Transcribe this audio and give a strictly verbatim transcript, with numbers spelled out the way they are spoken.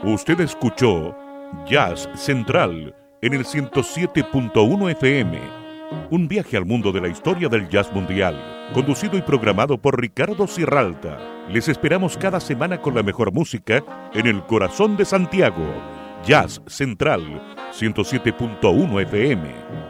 Usted escuchó Jazz Central en el ciento siete punto uno F M. Un viaje al mundo de la historia del jazz mundial, conducido y programado por Ricardo Cirralta. Les esperamos cada semana con la mejor música en el corazón de Santiago. Jazz Central, ciento siete punto uno F M.